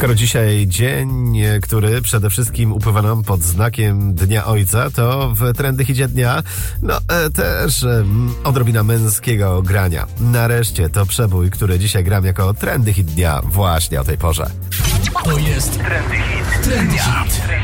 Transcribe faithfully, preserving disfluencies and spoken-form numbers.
Skoro dzisiaj dzień, który przede wszystkim upływa nam pod znakiem Dnia Ojca, to w Trendy Hicie Dnia, no e, też e, odrobina męskiego grania. Nareszcie to przebój, który dzisiaj gram jako Trendy Hit Dnia właśnie o tej porze. To jest Trendy Hit. Trendy Hit.